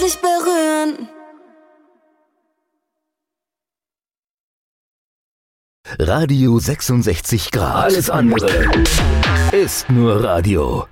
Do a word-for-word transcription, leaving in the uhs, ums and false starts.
dich berühren. Radio sechsundsechzig Grad. Alles andere ist nur Radio.